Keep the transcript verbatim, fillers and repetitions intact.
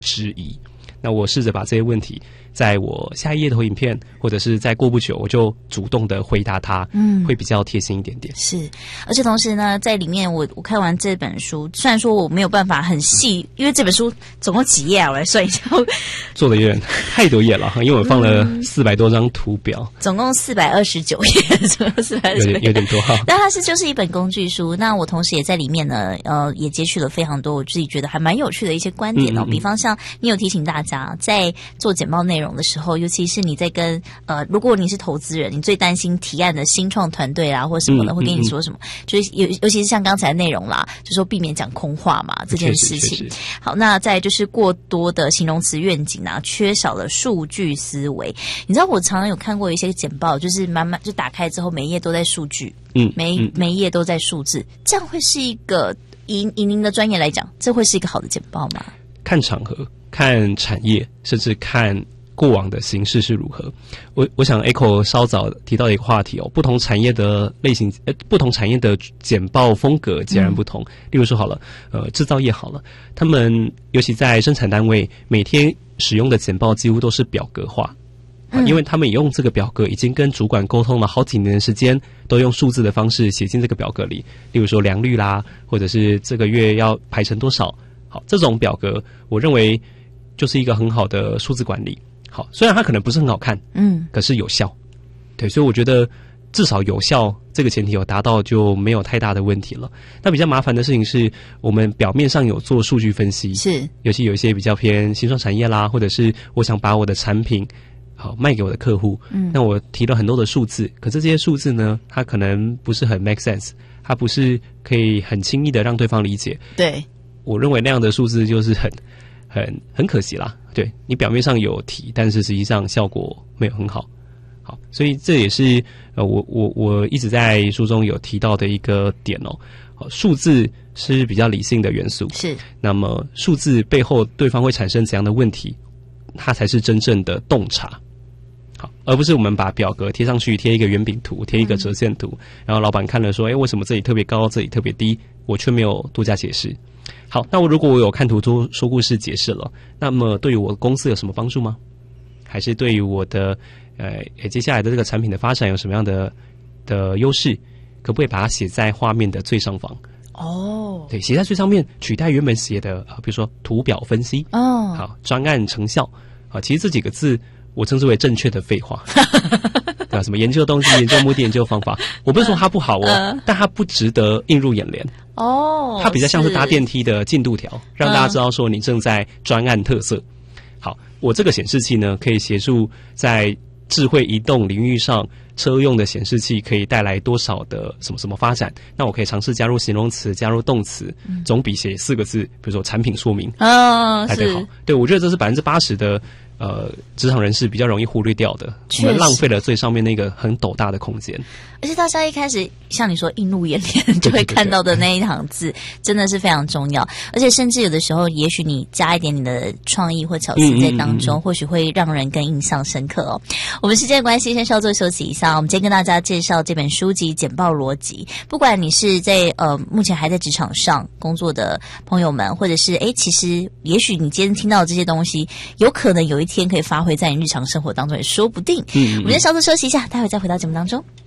质疑。那我试着把这些问题在我下一页投影片，或者是在过不久我就主动的回答他，嗯，会比较贴心一点点。 是，而且同时呢，在里面我我看完这本书，虽然说我没有办法很细，因为这本书总共几页啊？我来算一下， 做的有点太多页了，因为我放了四百多张图表，嗯、 总共四百二十九页，四百二十九页， 有点有点多哈。 但它是就是一本工具书，那我同时也在里面呢，呃，也截取了非常多我自己觉得还蛮有趣的一些观点哦，嗯嗯嗯比方像你有提醒大家。在做简报内容的时候，尤其是你在跟呃，如果你是投资人，你最担心提案的新创团队啦，或什么的，嗯、会跟你说什么？嗯、就是尤尤其是像刚才的内容啦，就说避免讲空话嘛，这件事情。好，那再就是过多的形容词愿景啊，缺少了数据思维。你知道我常常有看过一些简报，就是慢慢就打开之后，每一页都在数据，嗯，每嗯每一页都在数字，这样会是一个以以您的专业来讲，这会是一个好的简报吗？ 看场合。看产业，甚至看过往的形势是如何。我我想 Echo 稍早提到一个话题哦，不同产业的类型，呃，不同产业的简报风格截然不同。嗯、例如说好了，呃，制造业好了，他们尤其在生产单位，每天使用的简报几乎都是表格化。嗯、因为他们也用这个表格，已经跟主管沟通了好几年的时间，都用数字的方式写进这个表格里。例如说良率啦，或者是这个月要排成多少。好，这种表格，我认为就是一个很好的数字管理。好，虽然它可能不是很好看，嗯，可是有效。对，所以我觉得至少有效这个前提有达到，就没有太大的问题了。那比较麻烦的事情是，我们表面上有做数据分析，是，尤其有一些比较偏新创产业啦，或者是我想把我的产品好卖给我的客户，嗯，那我提了很多的数字，可是这些数字呢，它可能不是很 make sense， 它不是可以很轻易的让对方理解。对，我认为那样的数字就是很很很可惜啦。对，你表面上有提，但是实际上效果没有很好。好，所以这也是呃，我我我一直在书中有提到的一个点哦。好，数字是比较理性的元素，是。那么数字背后对方会产生怎样的问题，它才是真正的洞察。好，而不是我们把表格贴上去，贴一个圆饼图，贴一个折线图，嗯、然后老板看了说，哎，为什么这里特别高，这里特别低，我却没有多加解释。好，那我如果我有看图说说故事解释了，那么对于我的公司有什么帮助吗？还是对于我的呃接下来的这个产品的发展有什么样的的优势？可不可以把它写在画面的最上方？哦，对，写在最上面，取代原本写的啊，比如说图表分析哦，好，专案成效啊，其实这几个字我称之为正确的废话。对啊，什么研究动机、研究目的、研究方法，我不是说它不好哦，呃、但它不值得映入眼帘。哦，它比较像是搭电梯的进度条，让大家知道说你正在专案特色。好，我这个显示器呢，可以协助在智慧移动领域上，车用的显示器可以带来多少的什么什么发展？那我可以尝试加入形容词、加入动词，嗯、总比写四个字，比如说产品说明哦来得好。对，我觉得这是百分之八十的。呃，职场人士比较容易忽略掉的，我们浪费了最上面那个很斗大的空间。而且大家一开始像你说映入眼帘就会看到的那一行字，真的是非常重要。而且甚至有的时候，也许你加一点你的创意或巧思在当中，嗯嗯嗯或许会让人更印象深刻哦。我们时间的关系，先稍作休息一下。我们今天跟大家介绍这本书籍《简报逻辑》。不管你是在呃目前还在职场上工作的朋友们，或者是哎，其实也许你今天听到的这些东西，有可能有一天可以发挥在你日常生活当中，也说不定。嗯嗯嗯我们先稍作休息一下，待会再回到节目当中。